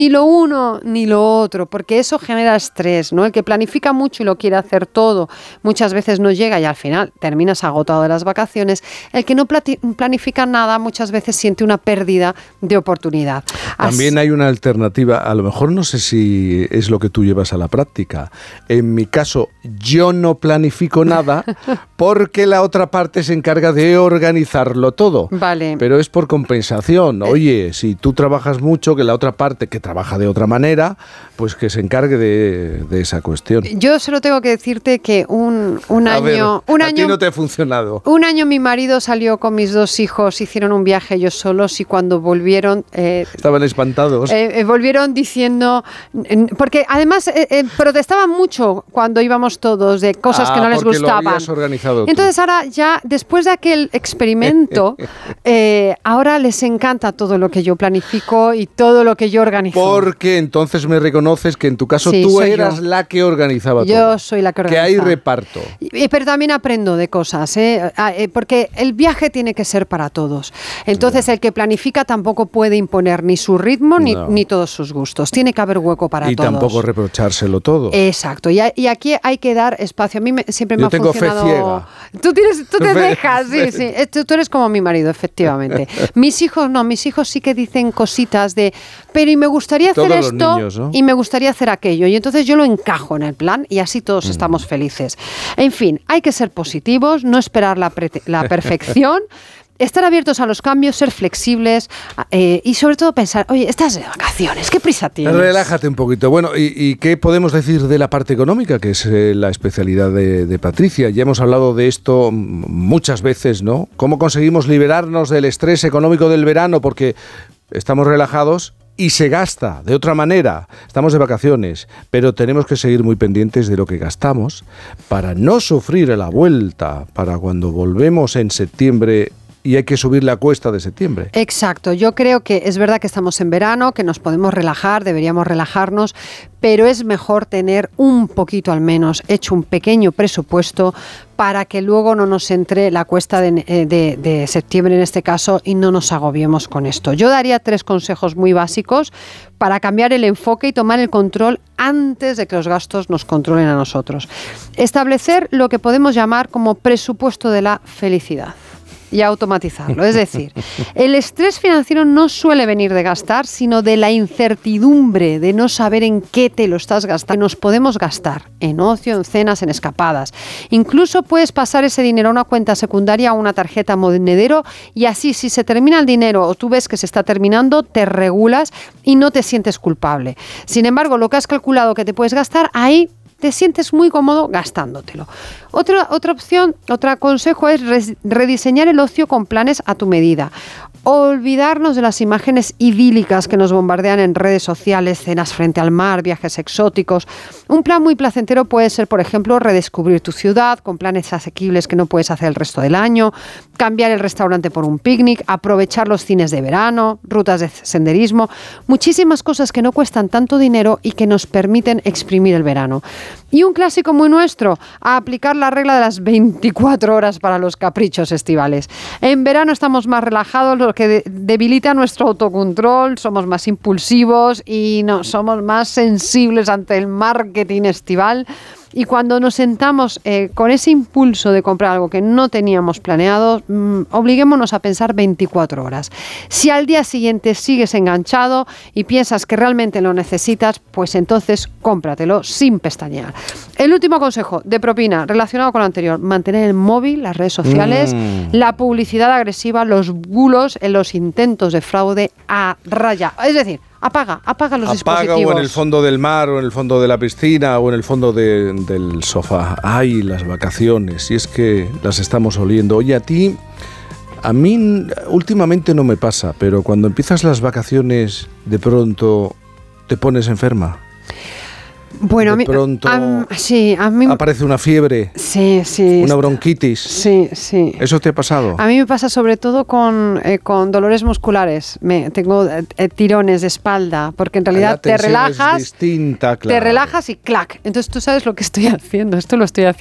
ni lo uno ni lo otro, porque eso genera estrés, ¿no? El que planifica mucho y lo quiere hacer todo, muchas veces no llega y al final terminas agotado de las vacaciones. El que no planifica nada muchas veces siente una pérdida de oportunidad. También hay una alternativa, a lo mejor no sé si es lo que tú llevas a la práctica. En mi caso, yo no planifico nada porque la otra parte se encarga de organizarlo todo. Vale. Pero es por compensación. Oye, si tú trabajas mucho, que la otra parte que trabaja de otra manera, pues que se encargue de esa cuestión. Yo solo tengo que decirte que un año... A ti no te ha funcionado. Un año mi marido salió con mis 2 hijos, hicieron un viaje ellos solos y cuando volvieron... Estaban espantados. Volvieron diciendo... Porque además protestaban mucho cuando íbamos todos de cosas que no les gustaban. Lo habías organizado tú. Entonces ahora ya, después de aquel experimento, ahora les encanta todo lo que yo planifico y todo lo que yo organizo. Porque entonces me reconoces que en tu caso tú eras la que organizaba todo. Yo soy la que organizaba. Que hay reparto. Pero también aprendo de cosas, porque el viaje tiene que ser para todos. Entonces el que planifica tampoco puede imponer ni su ritmo ni todos sus gustos. Tiene que haber hueco para todos. Y tampoco reprochárselo todo. Exacto. Y aquí hay que dar espacio. A mí siempre me ha funcionado... Yo tengo fe ciega. Tú te dejas, sí. Tú eres como mi marido, efectivamente. Mis hijos no, mis hijos sí que dicen cositas de, pero y me gustaría hacer esto, niños, ¿no? Y me gustaría hacer aquello. Y entonces yo lo encajo en el plan y así todos estamos felices. En fin, hay que ser positivos, no esperar la perfección. Estar abiertos a los cambios, ser flexibles y sobre todo pensar, oye, estás de vacaciones, ¿qué prisa tienes? Relájate un poquito. Bueno, ¿y qué podemos decir de la parte económica, que es la especialidad de Patricia? Ya hemos hablado de esto muchas veces, ¿no? ¿Cómo conseguimos liberarnos del estrés económico del verano? Porque estamos relajados y se gasta de otra manera. Estamos de vacaciones, pero tenemos que seguir muy pendientes de lo que gastamos para no sufrir a la vuelta, para cuando volvemos en septiembre y hay que subir la cuesta de septiembre. Exacto, yo creo que es verdad que estamos en verano, que nos podemos relajar, deberíamos relajarnos, pero es mejor tener un poquito al menos hecho un pequeño presupuesto para que luego no nos entre la cuesta de septiembre en este caso y no nos agobiemos con esto. Yo daría 3 consejos muy básicos para cambiar el enfoque y tomar el control antes de que los gastos nos controlen a nosotros. Establecer lo que podemos llamar como presupuesto de la felicidad. Y automatizarlo. Es decir, el estrés financiero no suele venir de gastar, sino de la incertidumbre, de no saber en qué te lo estás gastando. Nos podemos gastar en ocio, en cenas, en escapadas. Incluso puedes pasar ese dinero a una cuenta secundaria o a una tarjeta monedero y así, si se termina el dinero o tú ves que se está terminando, te regulas y no te sientes culpable. Sin embargo, lo que has calculado que te puedes gastar, ahí te sientes muy cómodo gastándotelo. Otra opción, otro consejo es rediseñar el ocio con planes a tu medida. Olvidarnos de las imágenes idílicas que nos bombardean en redes sociales, cenas frente al mar, viajes exóticos. Un plan muy placentero puede ser, por ejemplo, redescubrir tu ciudad con planes asequibles que no puedes hacer el resto del año, cambiar el restaurante por un picnic, aprovechar los cines de verano, rutas de senderismo, muchísimas cosas que no cuestan tanto dinero y que nos permiten exprimir el verano. Y un clásico muy nuestro, a aplicar la regla de las 24 horas para los caprichos estivales. En verano estamos más relajados, lo que debilita nuestro autocontrol, somos más impulsivos y no somos más sensibles ante el marketing estival. Y cuando nos sentamos con ese impulso de comprar algo que no teníamos planeado, obliguémonos a pensar 24 horas. Si al día siguiente sigues enganchado y piensas que realmente lo necesitas, pues entonces cómpratelo sin pestañear. El último consejo de propina relacionado con lo anterior: mantener el móvil, las redes sociales, la publicidad agresiva, los bulos, los intentos de fraude a raya. Es decir, apaga los dispositivos. Apaga, o en el fondo del mar, o en el fondo de la piscina, o en el fondo del sofá. ¡Ay, las vacaciones! Si es que las estamos oliendo. Oye, a mí últimamente no me pasa, pero cuando empiezas las vacaciones, de pronto te pones enferma. Bueno, de pronto a mí aparece una fiebre, una bronquitis. Sí. ¿Eso te ha pasado? A mí me pasa sobre todo con dolores musculares. Tengo tirones de espalda, porque en realidad te relajas, es distinta, claro. Te relajas y clac. Entonces tú sabes lo que estoy haciendo. Esto lo estoy haciendo